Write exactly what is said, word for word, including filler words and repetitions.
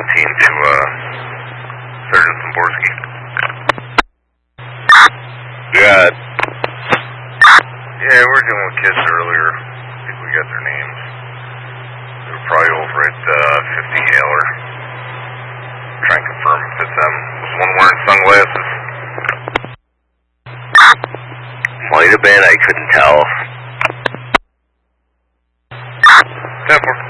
seventeen to uh, Sergeant Szymborski. Yeah. Yeah, we were dealing with kids earlier. I think we got their names. They were probably over at uh, fifty Yaler. Try and confirm if it's them. Was one wearing sunglasses? Might have been, I couldn't tell. ten four.